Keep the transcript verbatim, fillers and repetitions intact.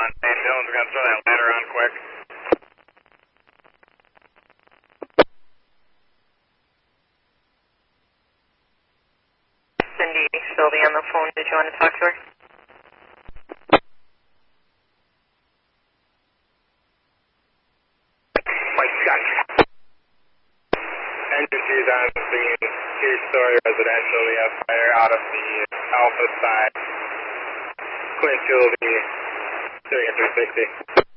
Saint Dylan's going to throw that ladder on quick. Cindy Sylvie on the phone. Did you want to talk to her? White Scott. Engine two is on the scene. Two-story residential. We have fire out of the Alpha side. Clint Sylvie, doing a three sixty.